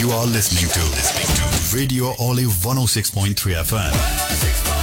You are listening to Radio Olive 106.3 FM.